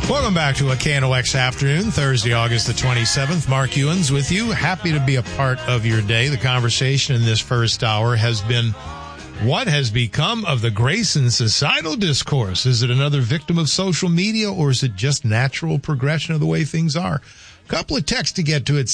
Welcome back to a KNOX Afternoon, Thursday, August the 27th. Mark Ewens with you. Happy to be a part of your day. The conversation in this first hour has been, what has become of the grace and societal discourse? Is it another victim of social media, or is it just natural progression of the way things are? Couple of texts to get to at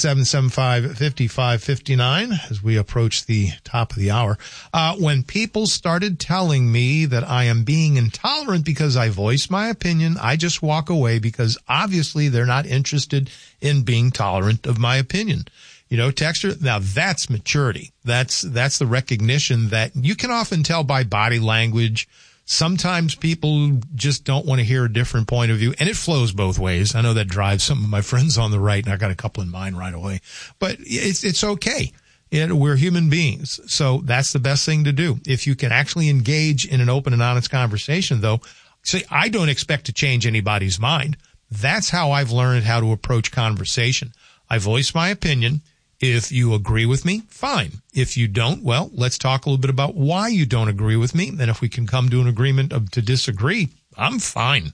775-5559 as we approach the top of the hour. When people started telling me that I am being intolerant because I voice my opinion, I just walk away because obviously they're not interested in being tolerant of my opinion. You know, texter, now that's maturity. That's the recognition that you can often tell by body language. Sometimes people just don't want to hear a different point of view, and it flows both ways. I know that drives some of my friends on the right, and I got a couple in mind right away. But it's okay. We're human beings, so that's the best thing to do. If you can actually engage in an open and honest conversation, though, see, I don't expect to change anybody's mind. That's how I've learned how to approach conversation. I voice my opinion. If you agree with me, fine. If you don't, well, let's talk a little bit about why you don't agree with me. And if we can come to an agreement to disagree, I'm fine.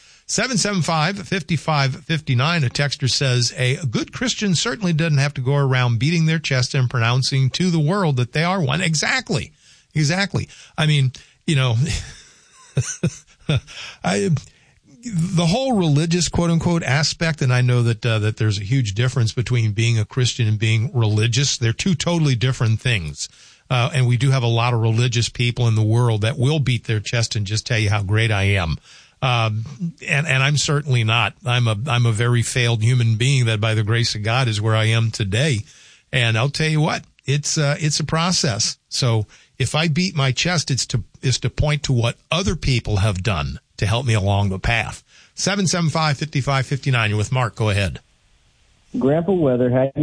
775-5559, a texter says, a good Christian certainly doesn't have to go around beating their chest and pronouncing to the world that they are one. Exactly. I mean, you know, the whole religious, quote unquote, aspect, and I know that that there's a huge difference between being a Christian and being religious. They're two totally different things. And we do have a lot of religious people in the world that will beat their chest and just tell you how great I am. And I'm certainly not. I'm a very failed human being that by the grace of God is where I am today. And I'll tell you what, it's a process. So if I beat my chest, it's to point to what other people have done to help me along the path. 775-5559. You're with Mark. Go ahead. Grandpa Weather, how you